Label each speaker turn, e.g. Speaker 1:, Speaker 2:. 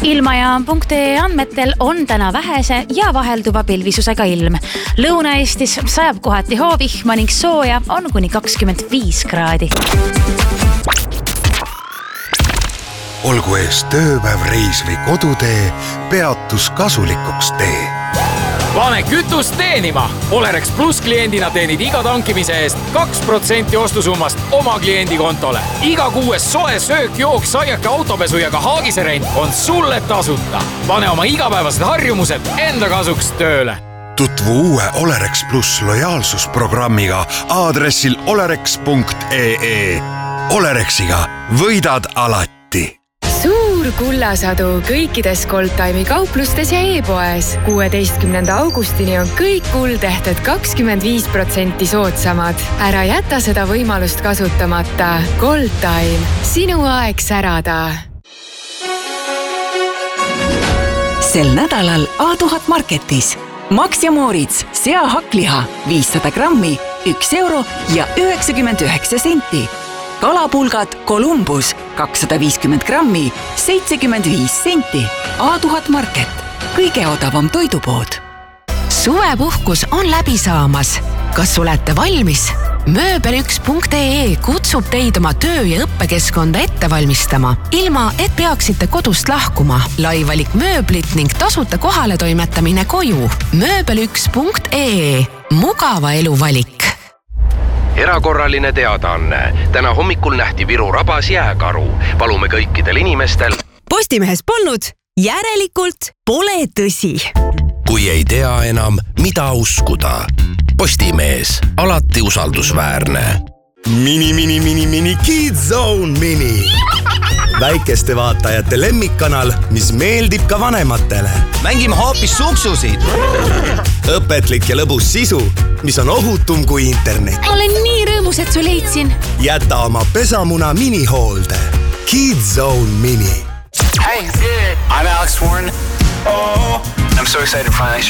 Speaker 1: Ilmajaam.ee andmetel on täna vähese ja vahelduva pilvisusega ilm. Lõuna-Eestis sajab kohati hoovihma ning sooja on kuni 25 kraadi.
Speaker 2: Olgu ees tööpäev, reis või kodutee, peatus kasulikuks tee.
Speaker 3: Pane kütust teenima! Olerex Plus kliendina teenid iga tankimise eest 2% ostusummast oma kliendi kontole. Iga kuues soe söök, jook, saiake, autopesu ja ka haagiserent on sulle tasuta. Pane oma igapäevased harjumused enda kasuks tööle.
Speaker 2: Tutvu uue Olerex Plus lojaalsusprogrammiga aadressil olerex.ee. Olerexiga võidad alati.
Speaker 4: Suur kullasadu kõikides Goldtime'i kauplustes ja e-poes. 16. augustini on kõik kuldehted 25% soodsamad. Ära jäta seda võimalust kasutamata. Goldtime. Sinu aeg särada.
Speaker 5: Sel nädalal A1000 Marketis. Max ja Moritz, sea hakkliha, 500 grammi, 1 euro ja 99 senti. Kalapulgad Columbus 250 grammi, 75 senti. A1000 Market, kõige odavam toidupood.
Speaker 6: Suvepuhkus on läbi saamas. Kas olete valmis? Mööbel1.ee kutsub teid oma töö- ja õppekeskkonda ette valmistama, ilma et peaksite kodust lahkuma. Laivalik mööblit ning tasuta kohale toimetamine koju. Mööbel1.ee. Mugava elu valik.
Speaker 7: Erakorraline teadaanne. Täna hommikul nähti Viru rabas jääkaru. Palume kõikidel inimestel.
Speaker 8: Postimehes polnud, järelikult pole tõsi.
Speaker 9: Kui ei tea enam, mida uskuda. Postimees, alati usaldusväärne.
Speaker 10: Mini Kids Zone Mini. Väikeste vaatajate lemmikkanal, mis meeldib ka vanematele.
Speaker 11: Mängime hoopis suksusid.
Speaker 10: Õpetlik ja lõbus sisu, mis on ohutum kui internet.
Speaker 1: Olen nii rõõmus, et su leidsin.
Speaker 10: Jäta oma pesamuna minihoolde. Kids Zone Mini.
Speaker 12: Hey, I'm Alex Warren. I'm so excited to finally